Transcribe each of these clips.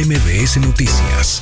MBS Noticias.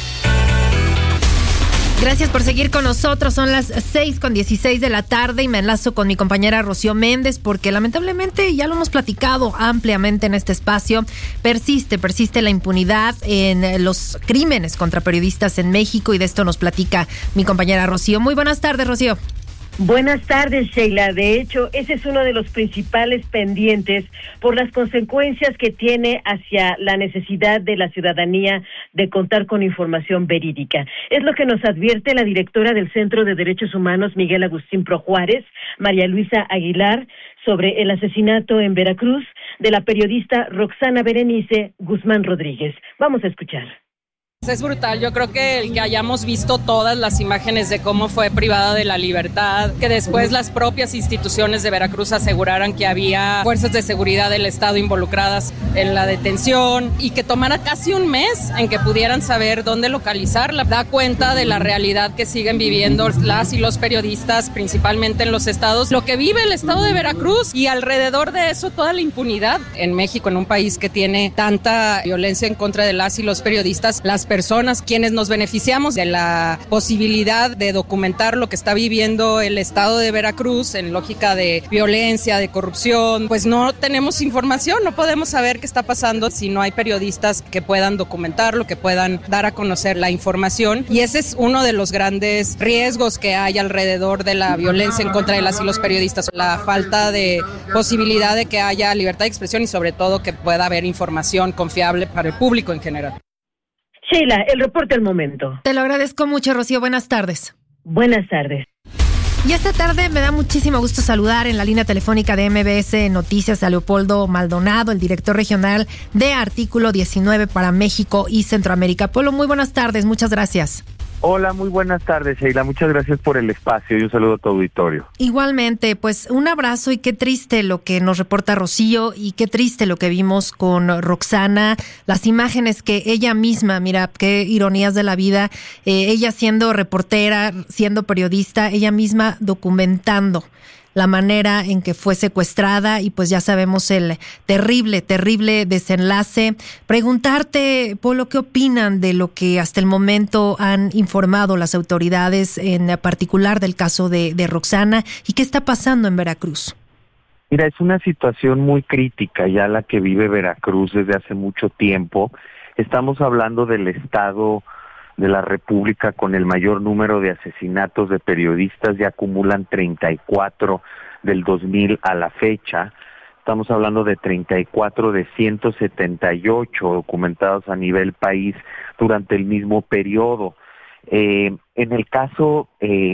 Gracias por seguir con nosotros. Son las 6:16 de la tarde y me enlazo con mi compañera Rocío Méndez porque lamentablemente, ya lo hemos platicado ampliamente en este espacio, persiste la impunidad en los crímenes contra periodistas en México y de esto nos platica mi compañera Rocío. Muy buenas tardes, Rocío. Buenas tardes, Sheila. De hecho, ese es uno de los principales pendientes por las consecuencias que tiene hacia la necesidad de la ciudadanía de contar con información verídica. Es lo que nos advierte la directora del Centro de Derechos Humanos, Miguel Agustín Pro Juárez, María Luisa Aguilar, sobre el asesinato en Veracruz de la periodista Roxana Berenice Guzmán Rodríguez. Vamos a escuchar. Es brutal, yo creo que el que hayamos visto todas las imágenes de cómo fue privada de la libertad, que después las propias instituciones de Veracruz aseguraran que había fuerzas de seguridad del Estado involucradas en la detención y que tomara casi un mes en que pudieran saber dónde localizarla, da cuenta de la realidad que siguen viviendo las y los periodistas, principalmente en los estados, lo que vive el estado de Veracruz y alrededor de eso toda la impunidad. En México, en un país que tiene tanta violencia en contra de las y los periodistas, las personas quienes nos beneficiamos de la posibilidad de documentar lo que está viviendo el estado de Veracruz en lógica de violencia, de corrupción, pues no tenemos información, no podemos saber qué está pasando si no hay periodistas que puedan documentarlo, que puedan dar a conocer la información, y ese es uno de los grandes riesgos que hay alrededor de la violencia en contra de las y los periodistas, la falta de posibilidad de que haya libertad de expresión y sobre todo que pueda haber información confiable para el público en general. Sheila, el reporte al momento. Te lo agradezco mucho, Rocío. Buenas tardes. Buenas tardes. Y esta tarde me da muchísimo gusto saludar en la línea telefónica de MBS Noticias a Leopoldo Maldonado, el director regional de Artículo 19 para México y Centroamérica. Polo, muy buenas tardes, muchas gracias. Hola, muy buenas tardes, Sheila. Muchas gracias por el espacio y un saludo a tu auditorio. Igualmente, pues un abrazo y qué triste lo que nos reporta Rocío y qué triste lo que vimos con Roxana, las imágenes que ella misma, mira, qué ironías de la vida, ella siendo reportera, siendo periodista, ella misma documentando la manera en que fue secuestrada y pues ya sabemos el terrible desenlace. Preguntarte, Polo, ¿qué opinan de lo que hasta el momento han informado las autoridades, en particular del caso de Roxana, y qué está pasando en Veracruz? Mira, es una situación muy crítica ya la que vive Veracruz desde hace mucho tiempo. Estamos hablando del estado de la República con el mayor número de asesinatos de periodistas, ya acumulan 34 del 2000 a la fecha. Estamos hablando de 34 de 178 documentados a nivel país durante el mismo periodo. En el caso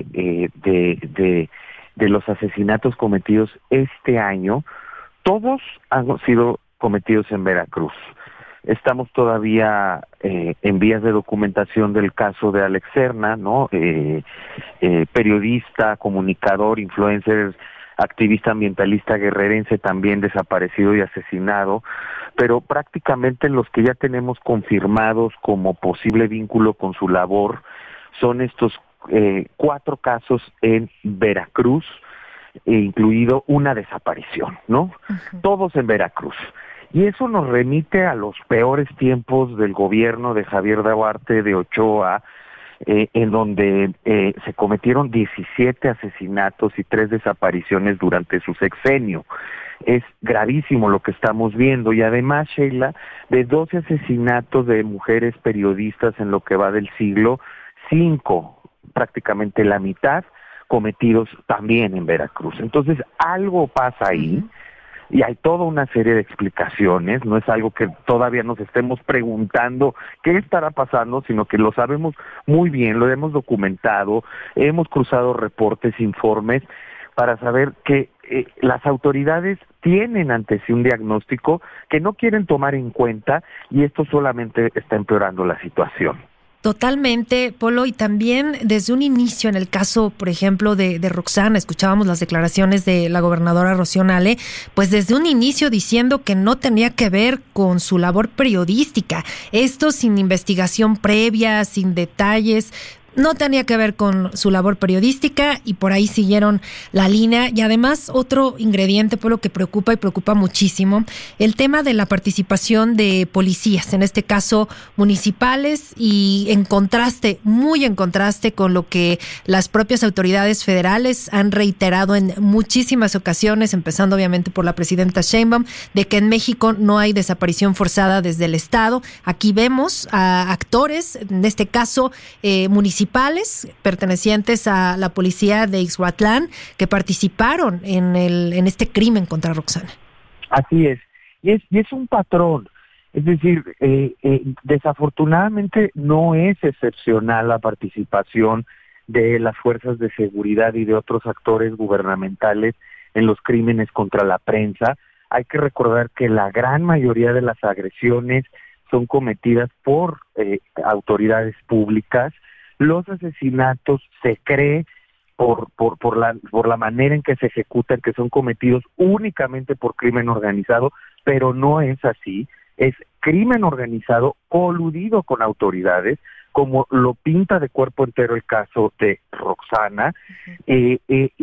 de los asesinatos cometidos este año, todos han sido cometidos en Veracruz. Estamos todavía en vías de documentación del caso de Alex Serna, ¿no? Periodista, comunicador, influencer, activista ambientalista guerrerense, también desaparecido y asesinado, pero prácticamente los que ya tenemos confirmados como posible vínculo con su labor son estos 4 casos en Veracruz, incluido una desaparición, ¿no? Uh-huh. Todos en Veracruz. Y eso nos remite a los peores tiempos del gobierno de Javier Duarte de Ochoa, en donde se cometieron 17 asesinatos y 3 desapariciones durante su sexenio. Es gravísimo lo que estamos viendo, y además, Sheila, de 12 asesinatos de mujeres periodistas en lo que va del siglo, 5, prácticamente la mitad, cometidos también en Veracruz. Entonces, algo pasa ahí. Uh-huh. Y hay toda una serie de explicaciones, no es algo que todavía nos estemos preguntando qué estará pasando, sino que lo sabemos muy bien, lo hemos documentado, hemos cruzado reportes, informes, para saber que las autoridades tienen ante sí un diagnóstico que no quieren tomar en cuenta, y esto solamente está empeorando la situación. Totalmente, Polo, y también desde un inicio en el caso, por ejemplo, de Roxana, escuchábamos las declaraciones de la gobernadora Rocío Nale, pues desde un inicio diciendo que no tenía que ver con su labor periodística, esto sin investigación previa, sin detalles, no tenía que ver con su labor periodística y por ahí siguieron la línea. Y además otro ingrediente, por lo que preocupa y preocupa muchísimo, el tema de la participación de policías, en este caso municipales, y muy en contraste con lo que las propias autoridades federales han reiterado en muchísimas ocasiones, empezando obviamente por la presidenta Sheinbaum, de que en México no hay desaparición forzada desde el Estado. Aquí vemos a actores, en este caso municipales, pertenecientes a la policía de Ixhuatlán, que participaron en este crimen contra Roxana. Así es, y es un patrón. Es decir, desafortunadamente no es excepcional la participación de las fuerzas de seguridad y de otros actores gubernamentales en los crímenes contra la prensa. Hay que recordar que la gran mayoría de las agresiones son cometidas por autoridades públicas. Los asesinatos se cree por la manera en que se ejecutan, que son cometidos únicamente por crimen organizado, pero no es así. Es crimen organizado coludido con autoridades, como lo pinta de cuerpo entero el caso de Roxana, y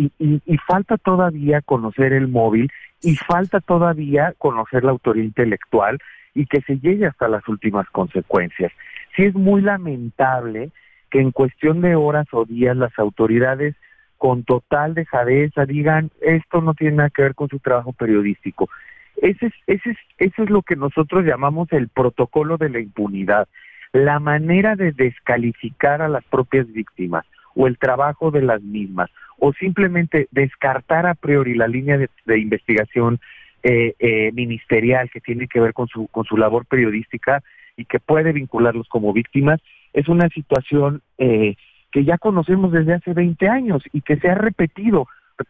falta todavía conocer el móvil, y falta todavía conocer la autoría intelectual, y que se llegue hasta las últimas consecuencias. Sí es muy lamentable que en cuestión de horas o días las autoridades con total dejadeza digan, esto no tiene nada que ver con su trabajo periodístico. Eso es lo que nosotros llamamos el protocolo de la impunidad, la manera de descalificar a las propias víctimas o el trabajo de las mismas, o simplemente descartar a priori la línea de investigación ministerial que tiene que ver con su labor periodística y que puede vincularlos como víctimas. Es una situación que ya conocemos desde hace 20 años y que se ha repetido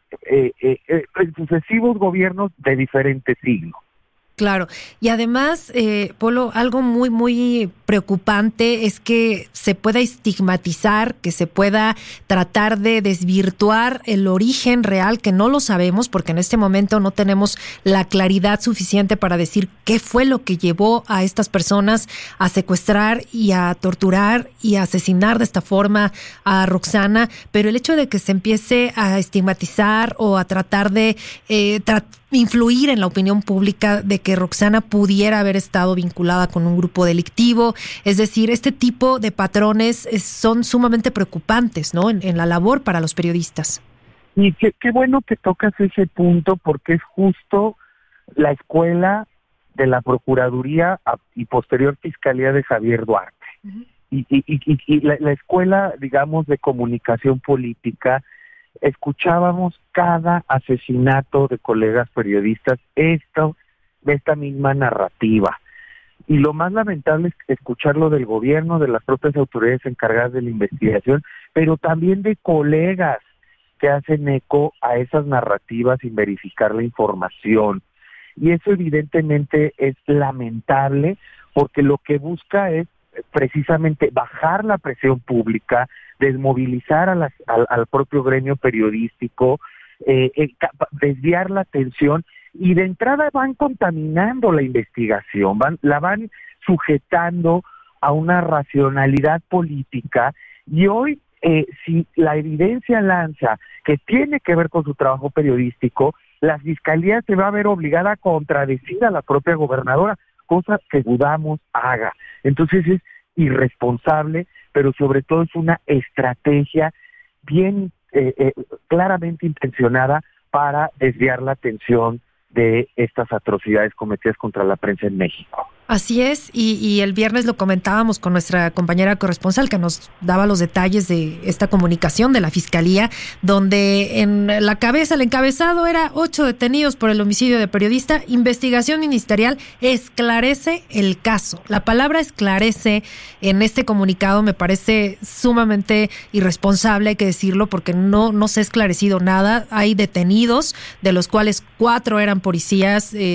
en sucesivos gobiernos de diferentes signos. Claro, y además, Polo, algo muy, muy preocupante es que se pueda estigmatizar, que se pueda tratar de desvirtuar el origen real, que no lo sabemos, porque en este momento no tenemos la claridad suficiente para decir qué fue lo que llevó a estas personas a secuestrar y a torturar y a asesinar de esta forma a Roxana, pero el hecho de que se empiece a estigmatizar o a tratar de influir en la opinión pública de que Roxana pudiera haber estado vinculada con un grupo delictivo. Es decir, este tipo de patrones son sumamente preocupantes, ¿no? En la labor para los periodistas. Y qué bueno que tocas ese punto, porque es justo la escuela de la Procuraduría y posterior Fiscalía de Javier Duarte. Uh-huh. Y la escuela, digamos, de comunicación política. Escuchábamos cada asesinato de colegas periodistas de esta misma narrativa. Y lo más lamentable es escucharlo del gobierno, de las propias autoridades encargadas de la investigación, pero también de colegas que hacen eco a esas narrativas sin verificar la información. Y eso evidentemente es lamentable, porque lo que busca es precisamente bajar la presión pública, desmovilizar al propio gremio periodístico, desviar la atención, y de entrada van contaminando la investigación, la van sujetando a una racionalidad política, y hoy si la evidencia lanza que tiene que ver con su trabajo periodístico, la Fiscalía se va a ver obligada a contradecir a la propia gobernadora, cosa que dudamos haga. Entonces es irresponsable, pero sobre todo es una estrategia bien claramente intencionada para desviar la atención de estas atrocidades cometidas contra la prensa en México. Así es, y el viernes lo comentábamos con nuestra compañera corresponsal que nos daba los detalles de esta comunicación de la Fiscalía, donde en la cabeza, el encabezado era 8 detenidos por el homicidio de periodista, investigación ministerial esclarece el caso. La palabra esclarece en este comunicado me parece sumamente irresponsable, hay que decirlo, porque no se ha esclarecido nada. Hay detenidos, de los cuales 4 eran policías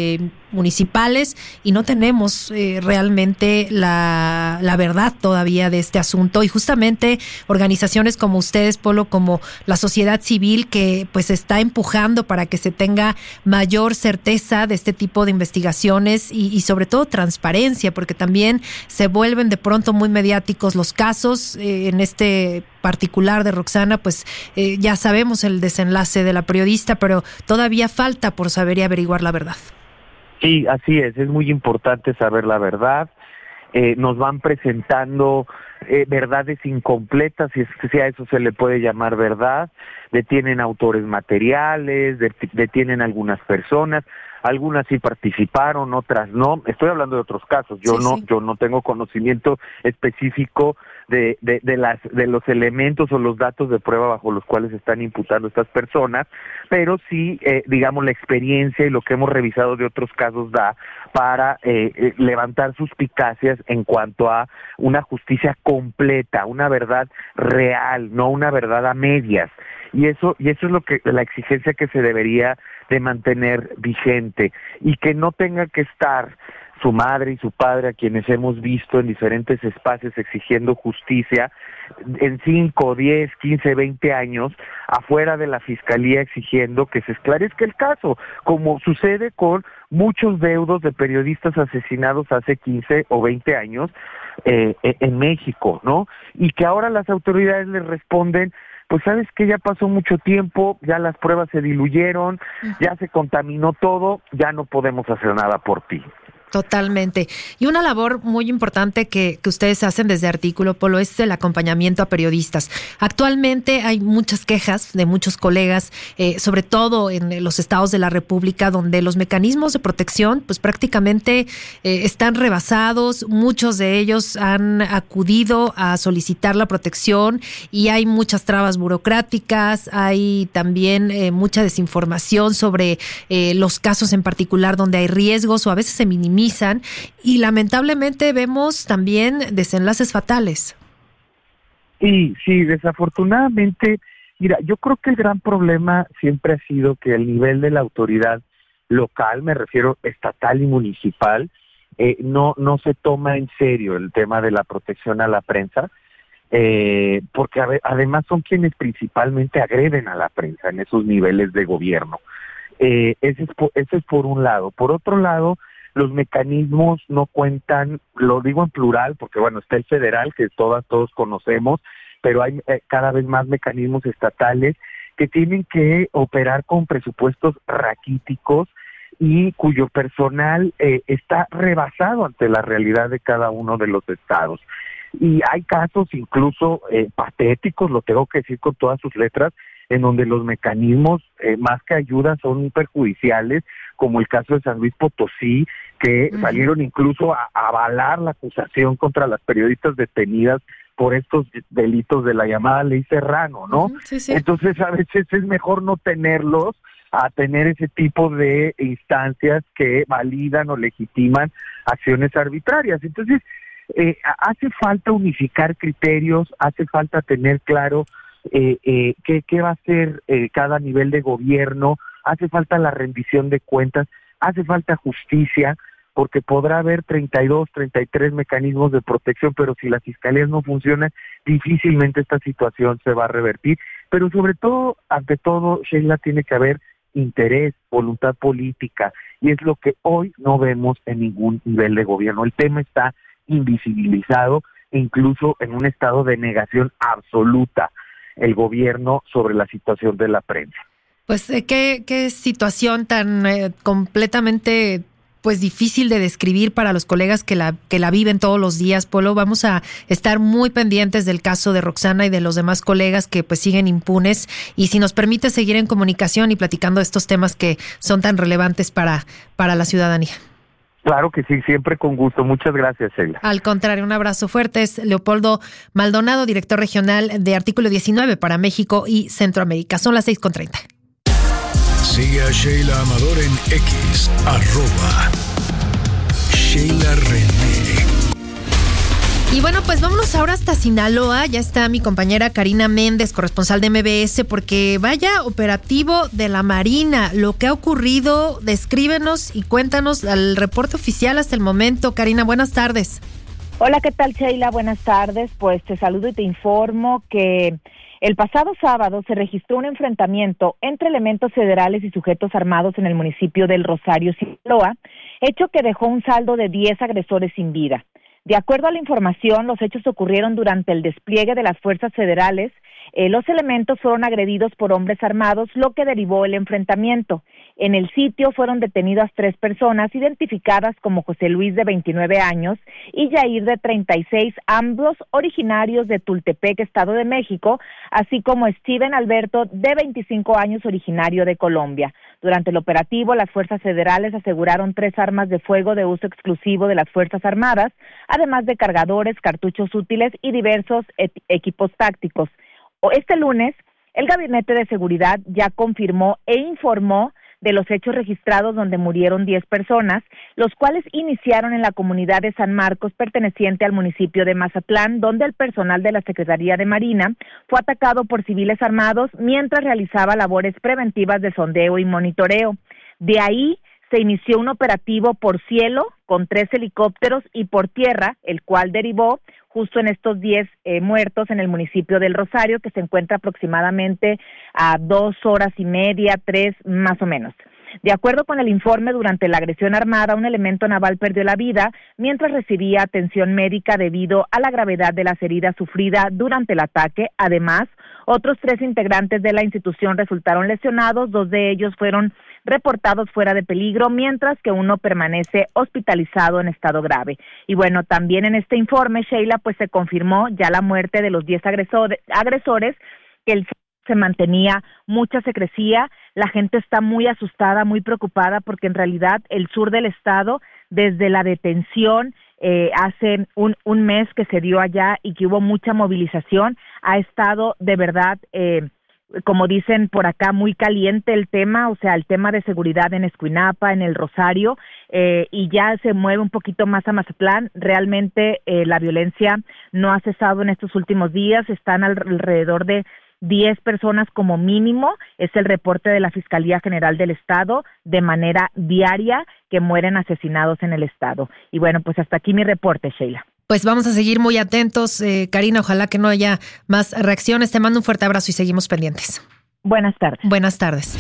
municipales y no tenemos realmente la verdad todavía de este asunto, y justamente organizaciones como ustedes, Polo, como la sociedad civil, que pues está empujando para que se tenga mayor certeza de este tipo de investigaciones y sobre todo transparencia, porque también se vuelven de pronto muy mediáticos los casos. En este particular de Roxana, pues ya sabemos el desenlace de la periodista, pero todavía falta por saber y averiguar la verdad. Sí, así es muy importante saber la verdad. Nos van presentando verdades incompletas, si a eso se le puede llamar verdad. Detienen autores materiales, detienen algunas personas, algunas sí participaron, otras no. Estoy hablando de otros casos. Yo no tengo conocimiento específico de los elementos o los datos de prueba bajo los cuales están imputando estas personas, pero sí, digamos, la experiencia y lo que hemos revisado de otros casos da para levantar suspicacias en cuanto a una justicia completa, una verdad real, no una verdad a medias. Y eso es lo que la exigencia que se debería de mantener vigente, y que no tenga que estar su madre y su padre, a quienes hemos visto en diferentes espacios exigiendo justicia, en 5, 10, 15, 20 años, afuera de la fiscalía exigiendo que se esclarezca el caso, como sucede con muchos deudos de periodistas asesinados hace 15 o 20 años en México, ¿no? Y que ahora las autoridades les responden: pues sabes que ya pasó mucho tiempo, ya las pruebas se diluyeron, ya se contaminó todo, ya no podemos hacer nada por ti. Totalmente. Y una labor muy importante que ustedes hacen desde Artículo, Polo, es el acompañamiento a periodistas. Actualmente hay muchas quejas de muchos colegas, sobre todo en los estados de la República, donde los mecanismos de protección pues prácticamente están rebasados. Muchos de ellos han acudido a solicitar la protección y hay muchas trabas burocráticas, hay también mucha desinformación sobre los casos en particular donde hay riesgos o a veces se minimizan, y lamentablemente vemos también desenlaces fatales. Sí, desafortunadamente, mira, yo creo que el gran problema siempre ha sido que el nivel de la autoridad local, me refiero estatal y municipal, no se toma en serio el tema de la protección a la prensa, porque además son quienes principalmente agreden a la prensa en esos niveles de gobierno. Ese es por un lado. Por otro lado, los mecanismos no cuentan, lo digo en plural porque bueno, está el federal que todos conocemos, pero hay cada vez más mecanismos estatales que tienen que operar con presupuestos raquíticos y cuyo personal está rebasado ante la realidad de cada uno de los estados. Y hay casos incluso patéticos, lo tengo que decir con todas sus letras, en donde los mecanismos más que ayuda son perjudiciales, como el caso de San Luis Potosí, que salieron incluso a avalar la acusación contra las periodistas detenidas por estos delitos de la llamada Ley Serrano, ¿no? Sí. Entonces a veces es mejor no tenerlos a tener ese tipo de instancias que validan o legitiman acciones arbitrarias. Entonces hace falta unificar criterios, hace falta tener claro qué va a hacer cada nivel de gobierno, hace falta la rendición de cuentas, hace falta justicia, porque podrá haber 32, 33 mecanismos de protección, pero si las fiscalías no funcionan, difícilmente esta situación se va a revertir. Pero sobre todo, ante todo, Sheila, tiene que haber interés, voluntad política, y es lo que hoy no vemos en ningún nivel de gobierno. El tema está invisibilizado, incluso en un estado de negación absoluta el gobierno sobre la situación de la prensa. Pues qué situación tan completamente pues difícil de describir para los colegas que la viven todos los días, Polo. Vamos a estar muy pendientes del caso de Roxana y de los demás colegas que pues siguen impunes, y si nos permite seguir en comunicación y platicando de estos temas que son tan relevantes para la ciudadanía. Claro que sí, siempre con gusto. Muchas gracias, Sheila. Al contrario, un abrazo fuerte. Es Leopoldo Maldonado, director regional de Artículo 19 para México y Centroamérica. Son las 6:30. Sigue a Sheila Amador en X, @Sheila René. Y Y bueno, pues vámonos ahora hasta Sinaloa. Ya está mi compañera Karina Méndez, corresponsal de MBS, porque vaya operativo de la Marina. Lo que ha ocurrido, descríbenos y cuéntanos el reporte oficial hasta el momento. Karina, buenas tardes. Hola, ¿qué tal, Sheila? Buenas tardes. Pues te saludo y te informo que el pasado sábado se registró un enfrentamiento entre elementos federales y sujetos armados en el municipio del Rosario, Sinaloa, hecho que dejó un saldo de 10 agresores sin vida. De acuerdo a la información, los hechos ocurrieron durante el despliegue de las fuerzas federales. Los elementos fueron agredidos por hombres armados, lo que derivó el enfrentamiento. En el sitio fueron detenidas 3 personas, identificadas como José Luis, de 29 años, y Yair, de 36, ambos originarios de Tultepec, Estado de México, así como Steven Alberto, de 25 años, originario de Colombia. Durante el operativo, las fuerzas federales aseguraron 3 armas de fuego de uso exclusivo de las Fuerzas Armadas, además de cargadores, cartuchos útiles y diversos equipos tácticos. Este lunes, el Gabinete de Seguridad ya confirmó e informó de los hechos registrados donde murieron 10 personas, los cuales iniciaron en la comunidad de San Marcos, perteneciente al municipio de Mazatlán, donde el personal de la Secretaría de Marina fue atacado por civiles armados mientras realizaba labores preventivas de sondeo y monitoreo. De ahí se inició un operativo por cielo con 3 helicópteros y por tierra, el cual derivó justo en estos 10 muertos en el municipio del Rosario, que se encuentra aproximadamente a 2 horas y media, 3 más o menos. De acuerdo con el informe, durante la agresión armada, un elemento naval perdió la vida mientras recibía atención médica debido a la gravedad de las heridas sufridas durante el ataque. Además, otros 3 integrantes de la institución resultaron lesionados, 2 de ellos fueron reportados fuera de peligro, mientras que uno permanece hospitalizado en estado grave. Y bueno, también en este informe, Sheila, pues se confirmó ya la muerte de los 10 agresores, que se mantenía mucha secrecía. La gente está muy asustada, muy preocupada, porque en realidad el sur del estado, desde la detención hace un mes que se dio allá y que hubo mucha movilización, ha estado de verdad como dicen por acá, muy caliente el tema, o sea, el tema de seguridad en Escuinapa, en el Rosario, y ya se mueve un poquito más a Mazatlán. Realmente la violencia no ha cesado en estos últimos días, están alrededor de 10 personas como mínimo, es el reporte de la Fiscalía General del Estado, de manera diaria, que mueren asesinados en el estado. Y bueno, pues hasta aquí mi reporte, Sheila. Pues vamos a seguir muy atentos, Karina, ojalá que no haya más reacciones. Te mando un fuerte abrazo y seguimos pendientes. Buenas tardes. Buenas tardes.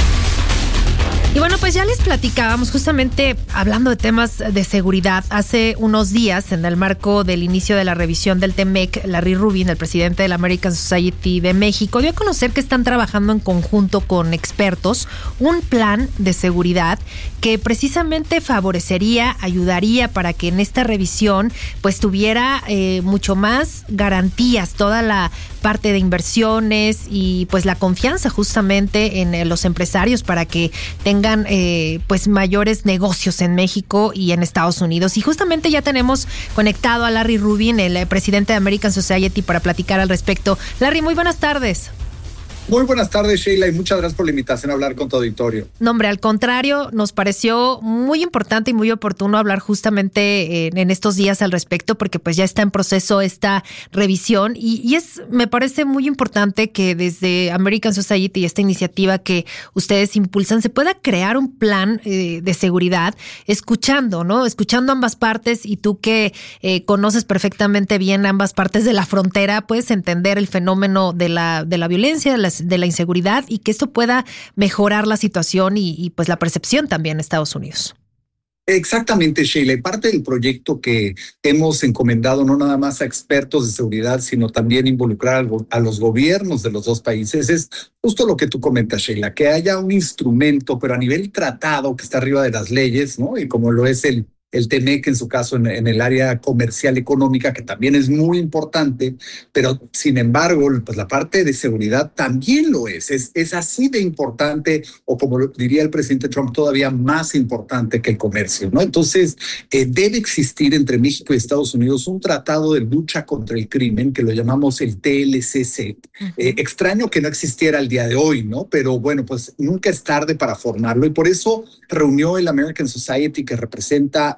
Y bueno, pues ya les platicábamos, justamente hablando de temas de seguridad, hace unos días, en el marco del inicio de la revisión del TEMEC, Larry Rubin, el presidente de la American Society de México, dio a conocer que están trabajando en conjunto con expertos un plan de seguridad que precisamente favorecería, ayudaría para que en esta revisión pues tuviera mucho más garantías, toda la parte de inversiones y pues la confianza justamente en los empresarios para que tengan pues mayores negocios en México y en Estados Unidos. Y justamente ya tenemos conectado a Larry Rubin, el presidente de American Society, para platicar al respecto. Larry, muy buenas tardes. Muy buenas tardes, Sheila, y muchas gracias por la invitación a hablar con tu auditorio. No, hombre, al contrario, nos pareció muy importante y muy oportuno hablar justamente en estos días al respecto, porque pues ya está en proceso esta revisión y me parece muy importante que desde American Society y esta iniciativa que ustedes impulsan se pueda crear un plan de seguridad escuchando, ¿no? Escuchando ambas partes, y tú que conoces perfectamente bien ambas partes de la frontera, puedes entender el fenómeno de la violencia, de la inseguridad, y que esto pueda mejorar la situación y pues la percepción también en Estados Unidos. Exactamente, Sheila. Parte del proyecto que hemos encomendado no nada más a expertos de seguridad, sino también involucrar a los gobiernos de los dos países es justo lo que tú comentas, Sheila, que haya un instrumento, pero a nivel tratado, que está arriba de las leyes, ¿no? Y como lo es el TEMEC, en su caso, en el área comercial económica, que también es muy importante, pero sin embargo, pues la parte de seguridad también lo es así de importante, o como diría el presidente Trump, todavía más importante que el comercio, ¿no? Entonces, debe existir entre México y Estados Unidos un tratado de lucha contra el crimen, que lo llamamos el TLCC. Extraño que no existiera al día de hoy, ¿no? Pero bueno, pues nunca es tarde para formarlo, y por eso reunió el American Society, que representa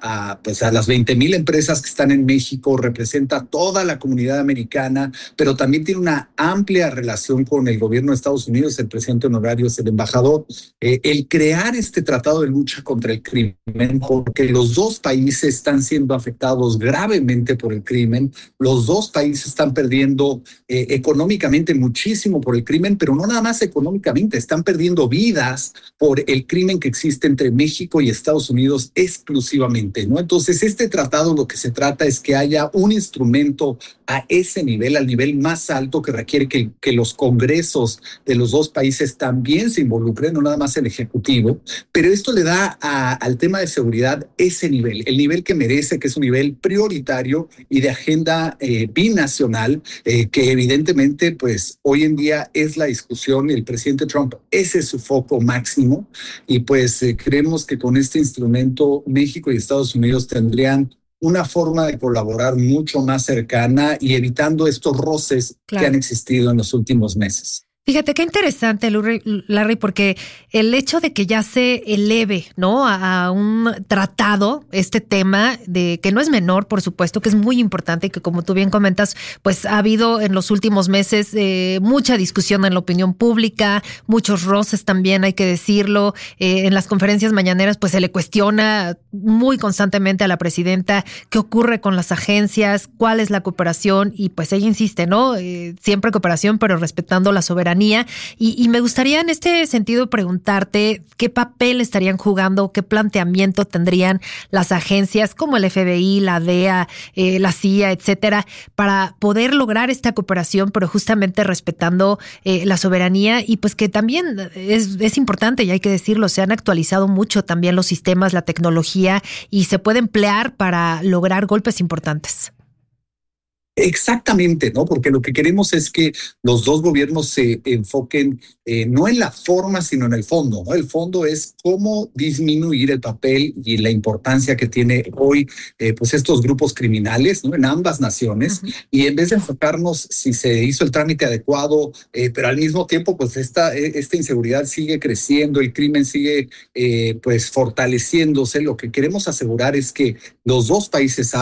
pues a las 20,000 empresas que están en México, representa toda la comunidad americana, pero también tiene una amplia relación con el gobierno de Estados Unidos. El presidente honorario es el embajador. El crear este tratado de lucha contra el crimen, porque los dos países están siendo afectados gravemente por el crimen, los dos países están perdiendo económicamente muchísimo por el crimen, pero no nada más económicamente, están perdiendo vidas por el crimen que existe entre México y Estados Unidos exclusivamente, ¿no? Entonces, este tratado lo que se trata es que haya un instrumento a ese nivel, al nivel más alto, que requiere que los congresos de los dos países también se involucren, no nada más el ejecutivo, pero esto le da al tema de seguridad ese nivel, el nivel que merece, que es un nivel prioritario y de agenda binacional, que evidentemente, pues hoy en día es la discusión. El presidente Trump, ese es su foco máximo, y pues creemos que con este instrumento México y Estados Unidos tendrían una forma de colaborar mucho más cercana y evitando estos roces que han existido en los últimos meses. Fíjate qué interesante, Larry, porque el hecho de que ya se eleve, ¿no?, a un tratado este tema, de que no es menor, por supuesto, que es muy importante y que, como tú bien comentas, pues ha habido en los últimos meses mucha discusión en la opinión pública, muchos roces también, hay que decirlo. En las conferencias mañaneras pues se le cuestiona muy constantemente a la presidenta qué ocurre con las agencias, cuál es la cooperación, y pues ella insiste, ¿no? Siempre cooperación, pero respetando la soberanía. Y me gustaría en este sentido preguntarte qué papel estarían jugando, qué planteamiento tendrían las agencias como el FBI, la DEA, la CIA, etcétera, para poder lograr esta cooperación, pero justamente respetando la soberanía, y pues que también es importante, y hay que decirlo, se han actualizado mucho también los sistemas, la tecnología, y se puede emplear para lograr golpes importantes. Exactamente, ¿no? Porque lo que queremos es que los dos gobiernos se enfoquen no en la forma, sino en el fondo, ¿no? El fondo es cómo disminuir el papel y la importancia que tiene hoy pues estos grupos criminales, ¿no?, en ambas naciones. Uh-huh. Y en vez de enfocarnos si se hizo el trámite adecuado, pero al mismo tiempo pues esta inseguridad sigue creciendo, el crimen sigue pues fortaleciéndose, lo que queremos asegurar es que los dos países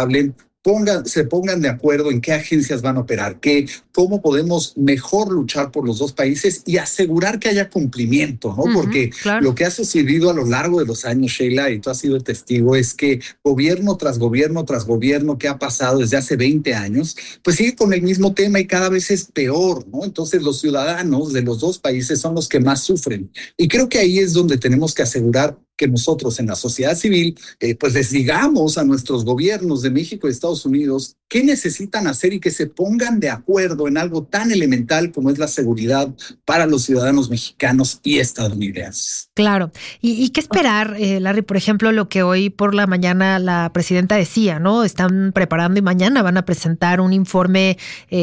se pongan de acuerdo en qué agencias van a operar, cómo podemos mejor luchar por los dos países y asegurar que haya cumplimiento, ¿no? Uh-huh, porque claro, lo que ha sucedido a lo largo de los años, Sheila, y tú has sido testigo, es que gobierno tras gobierno tras gobierno que ha pasado desde hace 20 años, pues sigue con el mismo tema y cada vez es peor, ¿no? Entonces los ciudadanos de los dos países son los que más sufren. Y creo que ahí es donde tenemos que asegurar que nosotros en la sociedad civil pues les digamos a nuestros gobiernos de México y Estados Unidos qué necesitan hacer y que se pongan de acuerdo en algo tan elemental como es la seguridad para los ciudadanos mexicanos y estadounidenses. Claro. ¿Y qué esperar, Larry? Por ejemplo, lo que hoy por la mañana la presidenta decía, ¿no? Están preparando y mañana van a presentar un informe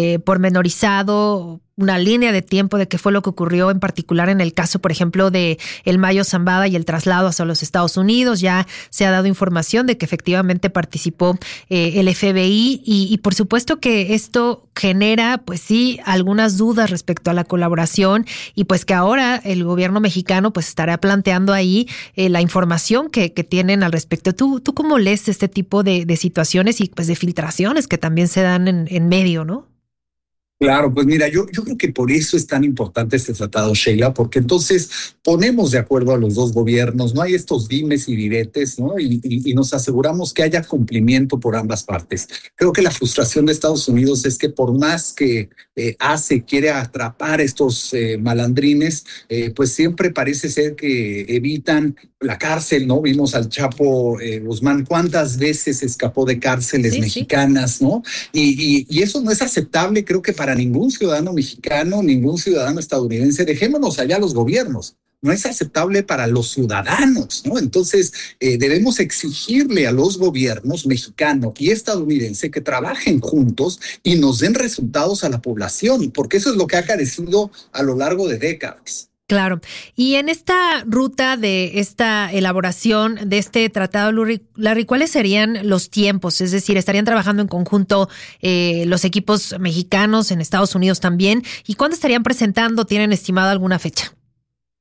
pormenorizado, una línea de tiempo de qué fue lo que ocurrió en particular en el caso, por ejemplo, de el Mayo Zambada y el traslado hacia los Estados Unidos. Ya se ha dado información de que efectivamente participó el FBI y por supuesto que esto genera, pues sí, algunas dudas respecto a la colaboración y pues que ahora el gobierno mexicano pues estará planteando ahí la información que tienen al respecto. ¿Tú cómo lees este tipo de situaciones y pues de filtraciones que también se dan en medio, ¿no? Claro, pues mira, yo creo que por eso es tan importante este tratado, Sheila, porque entonces ponemos de acuerdo a los dos gobiernos, no hay estos dimes y diretes, ¿no? Y nos aseguramos que haya cumplimiento por ambas partes. Creo que la frustración de Estados Unidos es que por más que quiere atrapar estos malandrines, pues siempre parece ser que evitan la cárcel, ¿no? Vimos al Chapo Guzmán, cuántas veces escapó de cárceles mexicanas, ¿no? Y eso no es aceptable, creo que para ningún ciudadano mexicano, ningún ciudadano estadounidense. Dejémonos allá los gobiernos. No es aceptable para los ciudadanos, ¿no? Entonces, debemos exigirle a los gobiernos mexicano y estadounidense que trabajen juntos y nos den resultados a la población, porque eso es lo que ha carecido a lo largo de décadas. Claro. Y en esta ruta de esta elaboración de este tratado, Larry, ¿cuáles serían los tiempos? Es decir, ¿estarían trabajando en conjunto los equipos mexicanos en Estados Unidos también? ¿Y cuándo estarían presentando? ¿Tienen estimada alguna fecha?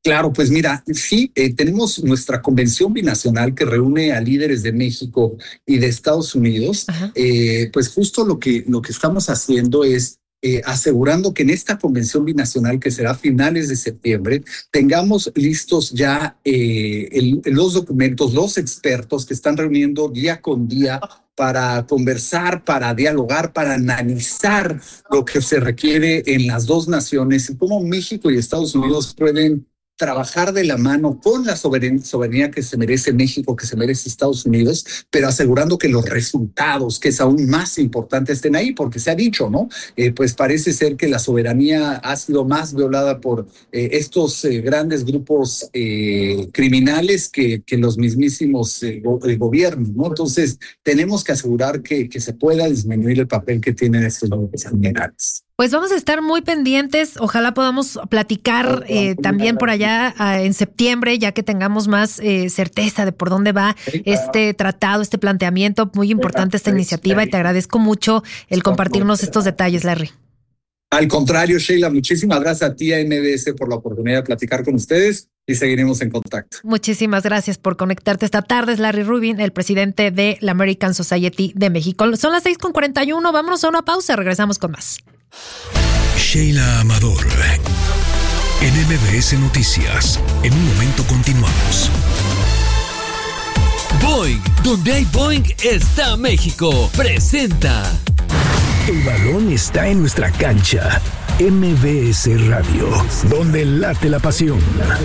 Claro, pues mira, sí, tenemos nuestra convención binacional que reúne a líderes de México y de Estados Unidos. Pues justo lo que estamos haciendo es asegurando que en esta convención binacional, que será a finales de septiembre, tengamos listos ya los documentos, los expertos que están reuniendo día con día para conversar, para dialogar, para analizar lo que se requiere en las dos naciones y cómo México y Estados Unidos pueden trabajar de la mano con la soberanía que se merece México, que se merece Estados Unidos, pero asegurando que los resultados, que es aún más importante, estén ahí, porque se ha dicho, ¿no? Pues parece ser que la soberanía ha sido más violada por estos grandes grupos criminales que los mismísimos gobiernos, ¿no? Entonces, tenemos que asegurar que se pueda disminuir el papel que tienen estos grupos criminales. Pues vamos a estar muy pendientes. Ojalá podamos platicar también por allá en septiembre, ya que tengamos más certeza de por dónde va este tratado, este planteamiento. Muy importante esta iniciativa y te agradezco mucho el compartirnos estos detalles, Larry. Al contrario, Sheila, muchísimas gracias a ti, a MBS, por la oportunidad de platicar con ustedes y seguiremos en contacto. Muchísimas gracias por conectarte esta tarde. Es Larry Rubin, el presidente de la American Society de México. Son las 6:41. Vámonos a una pausa. Regresamos con más. Sheila Amador, en MBS Noticias. En un momento continuamos. Boing, donde hay Boing está México. Presenta. El balón está en nuestra cancha. MBS Radio, donde late la pasión.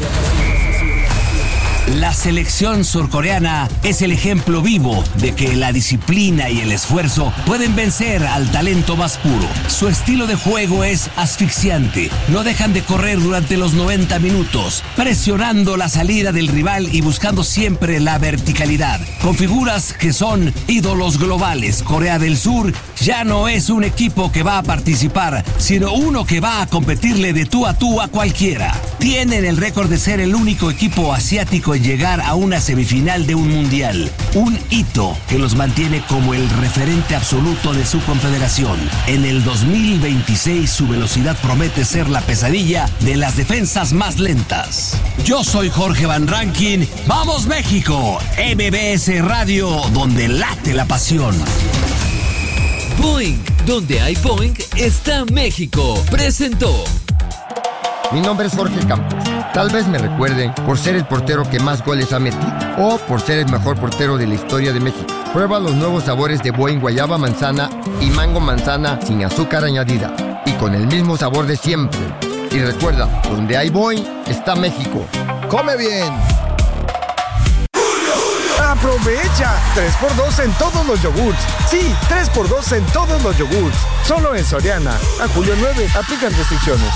La selección surcoreana es el ejemplo vivo de que la disciplina y el esfuerzo pueden vencer al talento más puro. Su estilo de juego es asfixiante. No dejan de correr durante los 90 minutos, presionando la salida del rival y buscando siempre la verticalidad. Con figuras que son ídolos globales, Corea del Sur ya no es un equipo que va a participar, sino uno que va a competirle de tú a cualquiera. Tienen el récord de ser el único equipo asiático en llegar a una semifinal de un mundial, un hito que los mantiene como el referente absoluto de su confederación. En el 2026 su velocidad promete ser la pesadilla de las defensas más lentas. Yo soy Jorge Van Rankin. ¡Vamos México! MBS Radio, donde late la pasión. Boing, donde hay Boing está México. Presentó. Mi nombre es Jorge Campos. Tal vez me recuerden por ser el portero que más goles ha metido o por ser el mejor portero de la historia de México. Prueba los nuevos sabores de Boing guayaba manzana y mango manzana sin azúcar añadida y con el mismo sabor de siempre. Y recuerda, donde hay Boing está México. ¡Come bien! ¡Aprovecha! 3x2 en todos los yogurts. Sí, 3x2 en todos los yogurts. Solo en Soriana. A julio 9, aplican restricciones.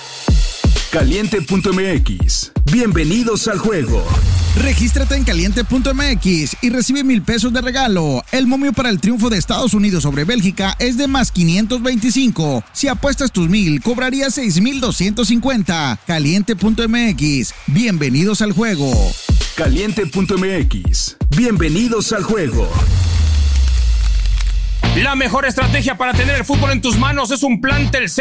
Caliente.mx. Bienvenidos al juego. Regístrate en Caliente.mx y recibe 1,000 pesos de regalo. El momio para el triunfo de Estados Unidos sobre Bélgica es de más 525. Si apuestas tus 1,000, cobrarías 6,250. Caliente.mx. Bienvenidos al juego. Caliente.mx. Bienvenidos al juego. La mejor estrategia para tener el fútbol en tus manos es un plan Telcel